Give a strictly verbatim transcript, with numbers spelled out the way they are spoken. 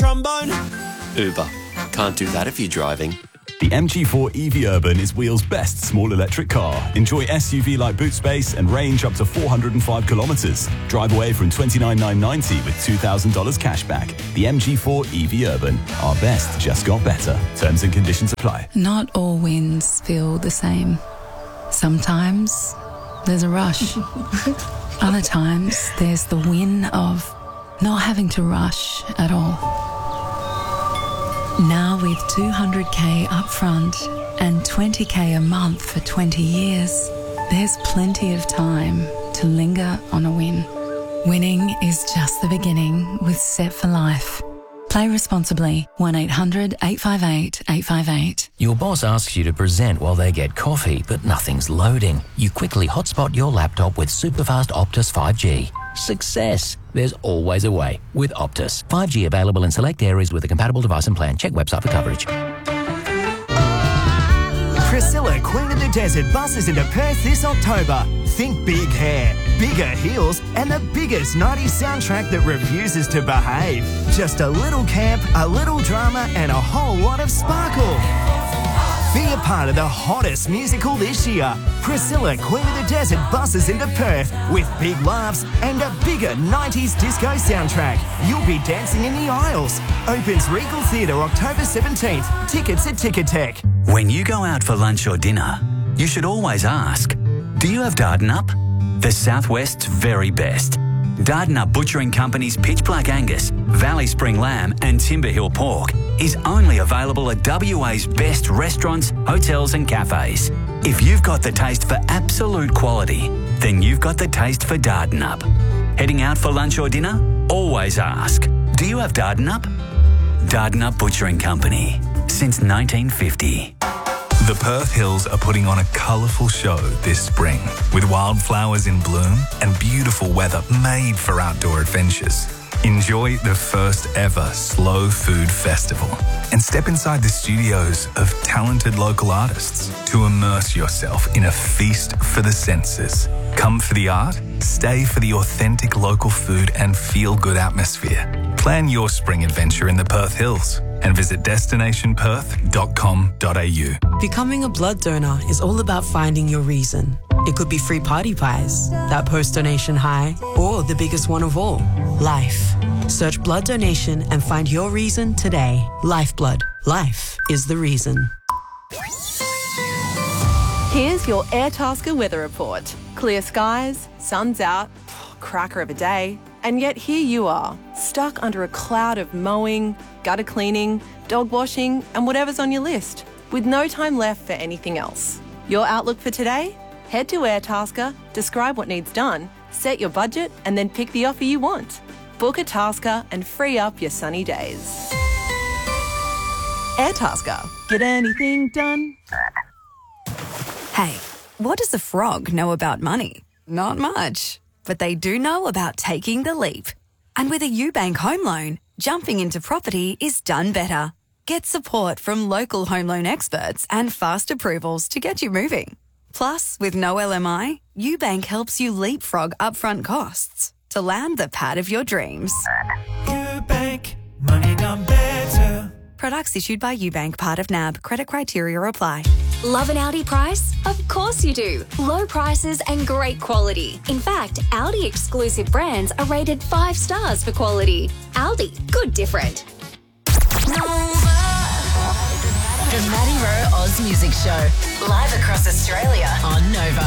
trombone? Uber. Can't do that if you're driving. The M G four E V Urban is Wheel's best small electric car. Enjoy S U V-like boot space and range up to four hundred five kilometres. Drive away from twenty-nine thousand nine hundred ninety with two thousand dollars cash back. The M G four E V Urban. Our best just got better. Terms and conditions apply. Not all wins feel the same. Sometimes there's a rush. Other times there's the win of not having to rush at all. Now with two hundred k upfront and twenty k a month for twenty years, there's plenty of time to linger on a win. Winning is just the beginning with Set for Life. Play responsibly. one eight hundred eight five eight eight five eight. Your boss asks you to present while they get coffee, but nothing's loading. You quickly hotspot your laptop with superfast Optus five G. Success! There's always a way with Optus. five G available in select areas with a compatible device and plan. Check website for coverage. Priscilla, Queen of the Desert, buses into Perth this October. Think big hair, bigger heels, and the biggest nineties soundtrack that refuses to behave. Just a little camp, a little drama, and a whole lot of sparkle. Be a part of the hottest musical this year. Priscilla, Queen of the Desert, buses into Perth with big laughs and a bigger nineties disco soundtrack. You'll be dancing in the aisles. Opens Regal Theatre October seventeenth. Tickets at Ticketek. When you go out for lunch or dinner, you should always ask, do you have Dardanup? The Southwest's very best. Dardanup Butchering Company's Pitch Black Angus, Valley Spring Lamb and Timber Hill Pork is only available at W A's best restaurants, hotels and cafes. If you've got the taste for absolute quality, then you've got the taste for Dardanup. Heading out for lunch or dinner? Always ask, do you have Dardanup? Dardanup Butchering Company, since nineteen fifty. The Perth Hills are putting on a colourful show this spring with wildflowers in bloom and beautiful weather made for outdoor adventures. Enjoy the first ever Slow Food Festival and step inside the studios of talented local artists to immerse yourself in a feast for the senses. Come for the art, stay for the authentic local food and feel-good atmosphere. Plan your spring adventure in the Perth Hills and visit destination perth dot com dot a u. Becoming a blood donor is all about finding your reason. It could be free party pies, that post-donation high, or the biggest one of all, life. Search blood donation and find your reason today. Lifeblood. Life is the reason. Here's your Airtasker weather report. Clear skies, sun's out, cracker of a day, and yet here you are, stuck under a cloud of mowing, gutter cleaning, dog washing, and whatever's on your list, with no time left for anything else. Your outlook for today? Head to Airtasker, describe what needs done, set your budget, and then pick the offer you want. Book a Tasker and free up your sunny days. Airtasker. Get anything done? Hey, what does a frog know about money? Not much. But they do know about taking the leap. And with a UBank home loan, jumping into property is done better. Get support from local home loan experts and fast approvals to get you moving. Plus, with no L M I, UBank helps you leapfrog upfront costs to land the pad of your dreams. UBank, money done better. Products issued by UBank, part of N A B. Credit criteria apply. Love an Audi price? Of course you do. Low prices and great quality. In fact, Audi exclusive brands are rated five stars for quality. Audi, good different. Nova. The Matty Rowe Oz Music Show. Live across Australia on Nova.